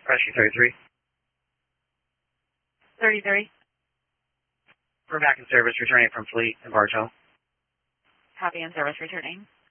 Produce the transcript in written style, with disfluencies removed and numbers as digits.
Rescue 33. 33. We're back in service, returning from Fleet in Bartow. Copy in service returning.